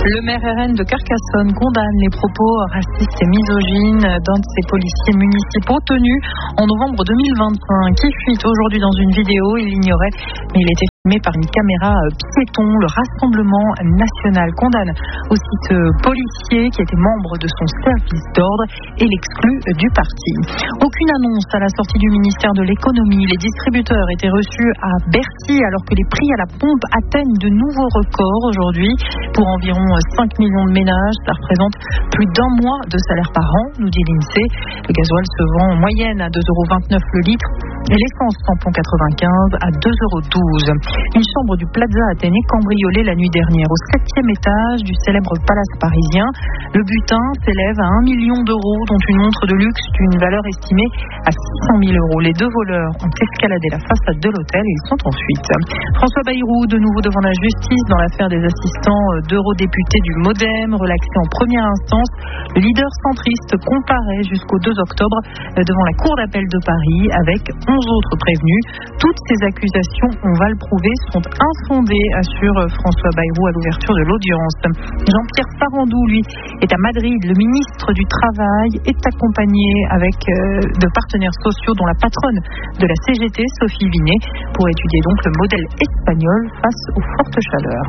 Le maire RN de Carcassonne condamne les propos racistes et misogynes d'un de ses policiers municipaux tenus en novembre 2025. Qui fuite aujourd'hui dans une vidéo, il l'ignorait, mais il était filmé par une caméra piéton. Le Rassemblement national condamne aussi ce policier qui était membre de son service d'ordre et l'exclut du parti. Aucune annonce à la sortie du ministère de l'économie. Les distributeurs étaient reçus à Bercy alors que les prix à la pompe atteignent de nouveaux records aujourd'hui. Pour environ 5 millions de ménages, ça représente plus d'un mois de salaire par an, nous dit l'INSEE. Le gasoil se vend en moyenne à 2,29 € le litre et l'essence tampon 95 à 2,12 €. Une chambre du Plaza Athénée cambriolée la nuit dernière au 7e étage du célèbre palace parisien. Le butin s'élève à 1 million d'euros, dont une montre de luxe d'une valeur estimée à 600 000 €. Les deux voleurs ont escaladé la façade de l'hôtel et ils sont en fuite. François Bayrou, de nouveau devant la justice dans l'affaire des assistants d'eurodéputés du MoDem, relaxé en première instance. Le leader centriste comparaît jusqu'au 2 octobre devant la Cour d'appel de Paris avec 11 autres prévenus. Toutes ces accusations, on va le prouver, sont infondées, assure François Bayrou à l'ouverture de l'audience. Jean-Pierre Farandou, lui, est à Madrid. Le ministre du Travail est accompagné avec de partenaires sociaux, dont la patronne de la CGT, Sophie Vinet, pour étudier donc le modèle espagnol face aux fortes chaleurs.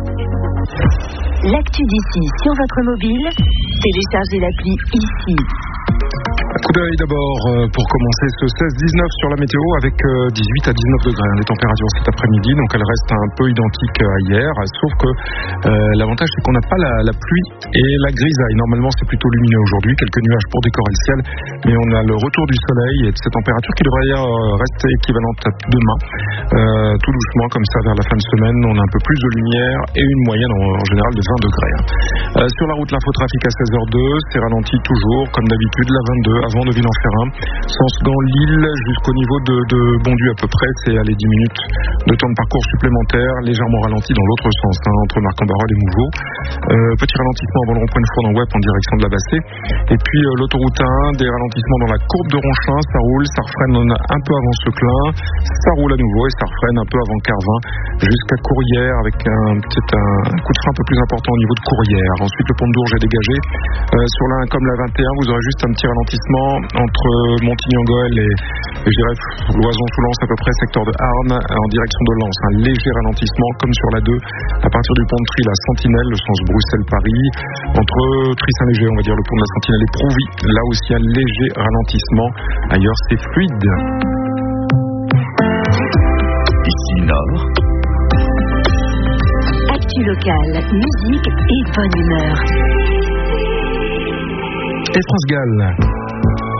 L'actu d'ici sur votre mobile, téléchargez l'appli ici. Un coup d'œil d'abord pour commencer ce 16-19 sur la météo avec 18 à 19 degrés. Les températures cet après-midi, donc elles restent un peu identiques à hier, sauf que l'avantage c'est qu'on n'a pas la pluie et la grisaille. Normalement c'est plutôt lumineux aujourd'hui, quelques nuages pour décorer le ciel, mais on a le retour du soleil et de ces températures qui devraient rester équivalentes à demain. Tout doucement comme ça vers la fin de semaine, on a un peu plus de lumière et une moyenne en général de 20 degrés. Sur la route, l'infotrafic à 16h02, c'est ralenti toujours comme d'habitude, la 22 avant de Villefranche-Ferrin, sens Gand-Lille jusqu'au niveau de Bondu à peu près, c'est aller 10 minutes de temps de parcours supplémentaire, légèrement ralenti dans l'autre sens, entre Marc-en-Barœul et Mouveau. Petit ralentissement avant le rond-point de Fournon-Web en direction de la Bassée. Et puis l'autoroute 1, des ralentissements dans la courbe de Ronchin, ça roule, ça refreine un peu avant Seclin, ça roule à nouveau et ça refreine un peu avant Carvin jusqu'à Courrières avec un coup de frein un peu plus important au niveau de Courrières. Ensuite le pont de Dourges est dégagé. Sur la 1 comme la 21, vous aurez juste un petit ralentissement entre Montigny-en-Goël et je dirais Loison-sous-Lens à peu près, secteur de Arnes en direction de Lens. Un léger ralentissement comme sur la 2 à partir du pont de Tri, la Sentinelle, le sens Bruxelles-Paris. Entre Tri-Saint-Léger, on va dire le pont de la Sentinelle et Prouvy, là aussi un léger ralentissement. Ailleurs c'est fluide. Ici Nord. Actu locale, musique et bonne humeur. Et France Gall.